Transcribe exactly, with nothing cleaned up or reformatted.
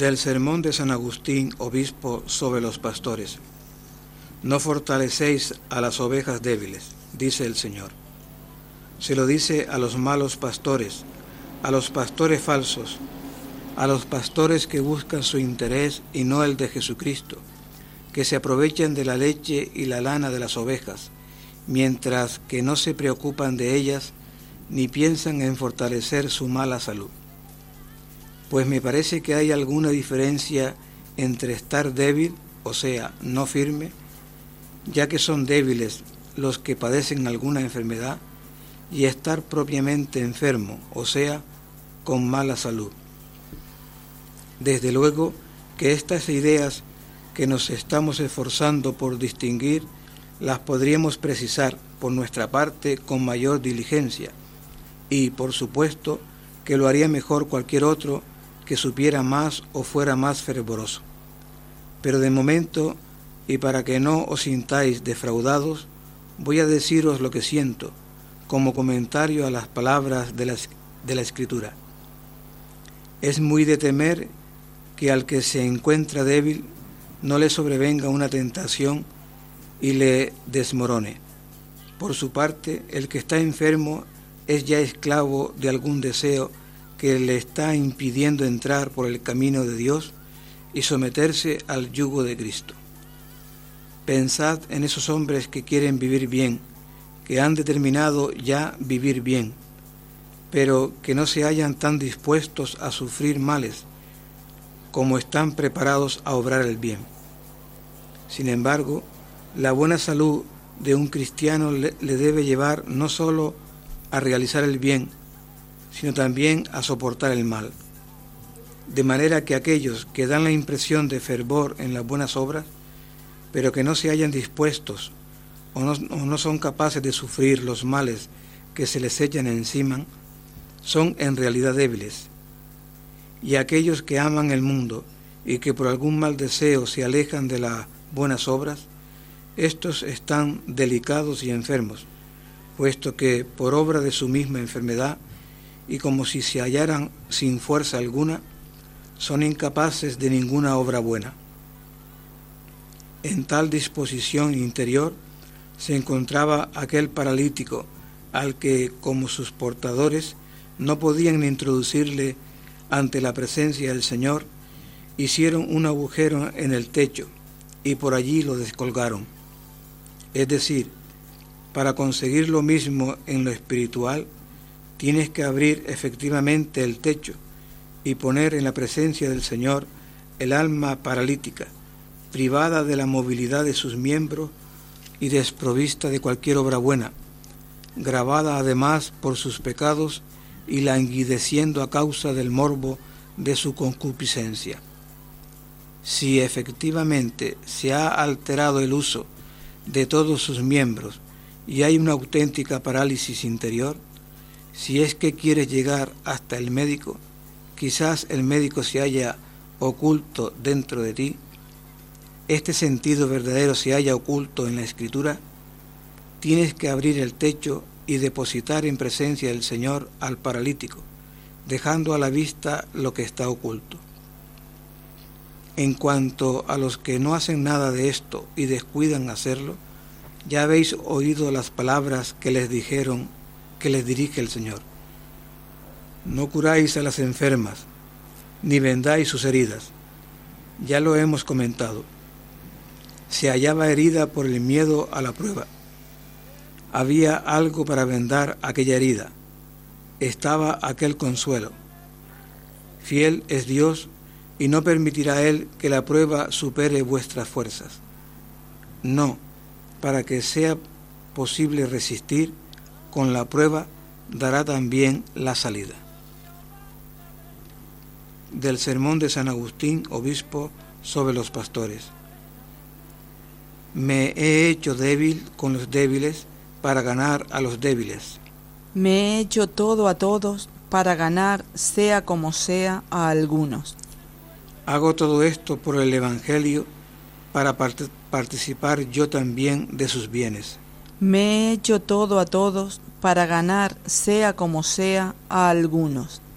Del sermón de San Agustín, obispo, sobre los pastores. No fortalecéis a las ovejas débiles, dice el Señor. Se lo dice a los malos pastores, a los pastores falsos, a los pastores que buscan su interés y no el de Jesucristo, que se aprovechan de la leche y la lana de las ovejas, mientras que no se preocupan de ellas ni piensan en fortalecer su mala salud. Pues me parece que hay alguna diferencia entre estar débil, o sea, no firme, ya que son débiles los que padecen alguna enfermedad, y estar propiamente enfermo, o sea, con mala salud. Desde luego que estas ideas que nos estamos esforzando por distinguir, las podríamos precisar por nuestra parte con mayor diligencia, y por supuesto que lo haría mejor cualquier otro que supiera más o fuera más fervoroso. Pero de momento, y para que no os sintáis defraudados, voy a deciros lo que siento, como comentario a las palabras de la, de la Escritura. Es muy de temer que al que se encuentra débil no le sobrevenga una tentación y le desmorone. Por su parte, el que está enfermo es ya esclavo de algún deseo que le está impidiendo entrar por el camino de Dios y someterse al yugo de Cristo. Pensad en esos hombres que quieren vivir bien, que han determinado ya vivir bien, pero que no se hallan tan dispuestos a sufrir males como están preparados a obrar el bien. Sin embargo, la buena salud de un cristiano le, le debe llevar no solo a realizar el bien, sino también a soportar el mal. De manera que aquellos que dan la impresión de fervor en las buenas obras, pero que no se hallan dispuestos o no, o no son capaces de sufrir los males que se les echan encima, son en realidad débiles. Y aquellos que aman el mundo y que por algún mal deseo se alejan de las buenas obras, estos están delicados y enfermos, puesto que por obra de su misma enfermedad y como si se hallaran sin fuerza alguna, son incapaces de ninguna obra buena. En tal disposición interior se encontraba aquel paralítico al que, como sus portadores, no podían introducirle ante la presencia del Señor, hicieron un agujero en el techo y por allí lo descolgaron. Es decir, para conseguir lo mismo en lo espiritual, tienes que abrir efectivamente el techo y poner en la presencia del Señor el alma paralítica, privada de la movilidad de sus miembros y desprovista de cualquier obra buena, gravada además por sus pecados y languideciendo a causa del morbo de su concupiscencia. Si efectivamente se ha alterado el uso de todos sus miembros y hay una auténtica parálisis interior, si es que quieres llegar hasta el médico, quizás el médico se haya oculto dentro de ti, este sentido verdadero se haya oculto en la Escritura, tienes que abrir el techo y depositar en presencia del Señor al paralítico, dejando a la vista lo que está oculto. En cuanto a los que no hacen nada de esto y descuidan hacerlo, ya habéis oído las palabras que les dijeron, que les dirige el Señor. No curáis a las enfermas, ni vendáis sus heridas. Ya lo hemos comentado. Se hallaba herida por el miedo a la prueba. Había algo para vendar aquella herida. Estaba aquel consuelo. Fiel es Dios y no permitirá Él que la prueba supere vuestras fuerzas. No, para que sea posible resistir, con la prueba dará también la salida. Del sermón de San Agustín, obispo, sobre los pastores. Me he hecho débil con los débiles para ganar a los débiles. Me he hecho todo a todos para ganar, sea como sea, a algunos. Hago todo esto por el Evangelio para part- participar yo también de sus bienes. Me he hecho todo a todos para ganar, sea como sea, a algunos.